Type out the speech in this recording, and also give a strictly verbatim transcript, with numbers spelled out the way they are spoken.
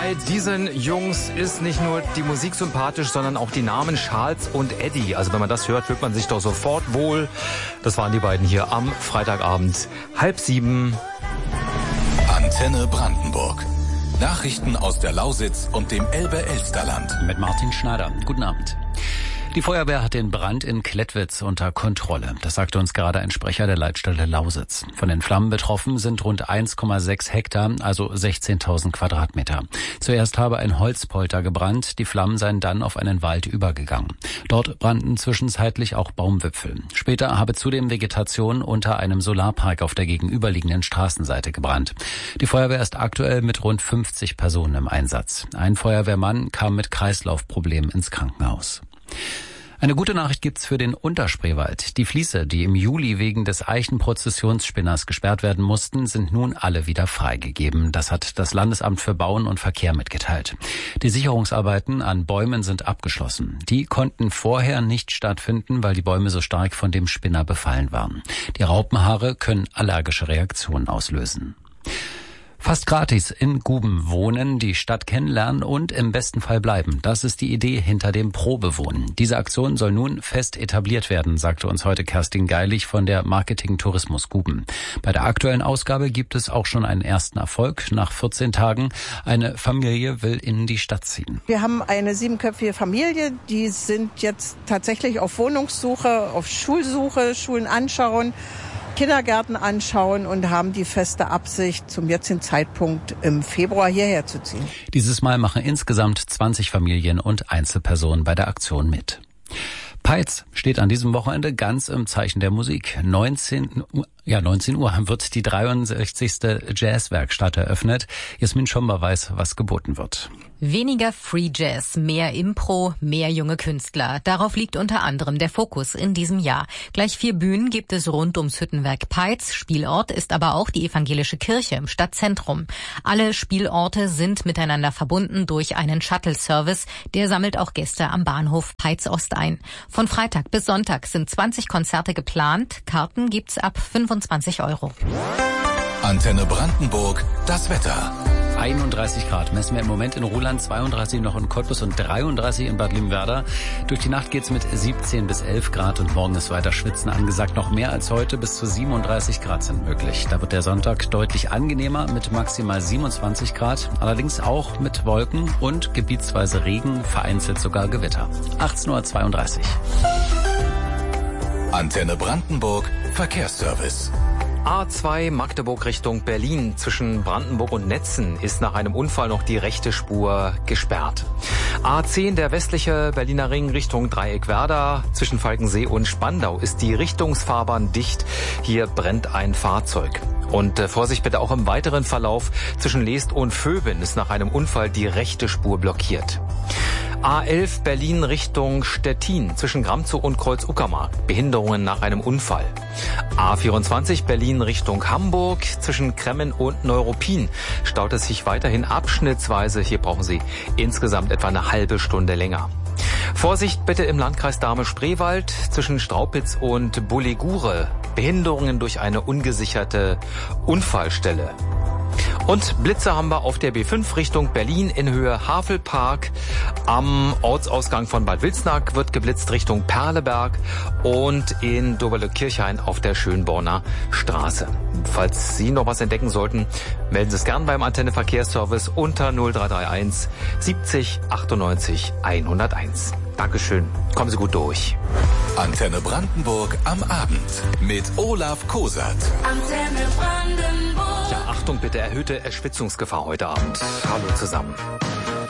Bei diesen Jungs ist nicht nur die Musik sympathisch, sondern auch die Namen Charles und Eddie. Also wenn man das hört, fühlt man sich doch sofort wohl. Das waren die beiden hier am Freitagabend, halb sieben. Antenne Brandenburg. Nachrichten aus der Lausitz und dem Elbe-Elsterland. Mit Martin Schneider. Guten Abend. Die Feuerwehr hat den Brand in Klettwitz unter Kontrolle. Das sagte uns gerade ein Sprecher der Leitstelle Lausitz. Von den Flammen betroffen sind rund eins Komma sechs Hektar, also sechzehntausend Quadratmeter. Zuerst habe ein Holzpolter gebrannt, die Flammen seien dann auf einen Wald übergegangen. Dort brannten zwischenzeitlich auch Baumwipfel. Später habe zudem Vegetation unter einem Solarpark auf der gegenüberliegenden Straßenseite gebrannt. Die Feuerwehr ist aktuell mit rund fünfzig Personen im Einsatz. Ein Feuerwehrmann kam mit Kreislaufproblemen ins Krankenhaus. Eine gute Nachricht gibt's für den Unterspreewald. Die Fließe, die im Juli wegen des Eichenprozessionsspinners gesperrt werden mussten, sind nun alle wieder freigegeben. Das hat das Landesamt für Bauen und Verkehr mitgeteilt. Die Sicherungsarbeiten an Bäumen sind abgeschlossen. Die konnten vorher nicht stattfinden, weil die Bäume so stark von dem Spinner befallen waren. Die Raupenhaare können allergische Reaktionen auslösen. Fast gratis in Guben wohnen, die Stadt kennenlernen und im besten Fall bleiben. Das ist die Idee hinter dem Probewohnen. Diese Aktion soll nun fest etabliert werden, sagte uns heute Kerstin Geilig von der Marketing Tourismus Guben. Bei der aktuellen Ausgabe gibt es auch schon einen ersten Erfolg. Nach vierzehn Tagen, eine Familie will in die Stadt ziehen. Wir haben eine siebenköpfige Familie, die sind jetzt tatsächlich auf Wohnungssuche, auf Schulsuche, Schulen anschauen, Kindergärten anschauen und haben die feste Absicht, zum jetzigen Zeitpunkt im Februar hierher zu ziehen. Dieses Mal machen insgesamt zwanzig Familien und Einzelpersonen bei der Aktion mit. Peitz steht an diesem Wochenende ganz im Zeichen der Musik. neunzehn Uhr, ja, neunzehn Uhr wird die dreiundsechzigste Jazzwerkstatt eröffnet. Jasmin Schomber weiß, was geboten wird. Weniger Free Jazz, mehr Impro, mehr junge Künstler. Darauf liegt unter anderem der Fokus in diesem Jahr. Gleich vier Bühnen gibt es rund ums Hüttenwerk Peitz. Spielort ist aber auch die evangelische Kirche im Stadtzentrum. Alle Spielorte sind miteinander verbunden durch einen Shuttle-Service. Der sammelt auch Gäste am Bahnhof Peitz Ost ein. Von Freitag bis Sonntag sind zwanzig Konzerte geplant. Karten gibt's ab fünfundzwanzig Euro. Antenne Brandenburg, das Wetter. einunddreißig Grad messen wir im Moment in Ruhland, zweiunddreißig noch in Cottbus und dreiunddreißig in Bad Limwerder. Durch die Nacht geht's mit siebzehn bis elf Grad und morgen ist weiter Schwitzen angesagt. Noch mehr als heute, bis zu siebenunddreißig Grad sind möglich. Da wird der Sonntag deutlich angenehmer mit maximal siebenundzwanzig Grad. Allerdings auch mit Wolken und gebietsweise Regen, vereinzelt sogar Gewitter. achtzehn Uhr zweiunddreißig. Antenne Brandenburg, Verkehrsservice. A zwei Magdeburg Richtung Berlin. Zwischen Brandenburg und Netzen ist nach einem Unfall noch die rechte Spur gesperrt. A zehn, der westliche Berliner Ring Richtung Dreieckwerder. Zwischen Falkensee und Spandau ist die Richtungsfahrbahn dicht. Hier brennt ein Fahrzeug. Und äh, Vorsicht bitte auch im weiteren Verlauf. Zwischen Leest und Vöben ist nach einem Unfall die rechte Spur blockiert. A elf Berlin Richtung Stettin zwischen Gramzow und Kreuz-Uckermark. Behinderungen nach einem Unfall. A vierundzwanzig Berlin Richtung Hamburg zwischen Kremmen und Neuruppin staut es sich weiterhin abschnittsweise. Hier brauchen Sie insgesamt etwa eine halbe Stunde länger. Vorsicht bitte im Landkreis Dahme-Spreewald zwischen Straupitz und Bulligure. Behinderungen durch eine ungesicherte Unfallstelle. Und Blitze haben wir auf der B fünf Richtung Berlin in Höhe Havelpark. Am Ortsausgang von Bad Wilsnack wird geblitzt Richtung Perleberg und in Doberle-Kirchhain auf der Schönborner Straße. Falls Sie noch was entdecken sollten, melden Sie es gern beim Antenne Verkehrsservice unter null drei drei eins siebzig achtundneunzig hunderteins. Dankeschön. Kommen Sie gut durch. Antenne Brandenburg am Abend mit Olaf Kosert. Antenne Brandenburg. Ja, Achtung bitte, erhöhte Erschwitzungsgefahr heute Abend. Hallo zusammen.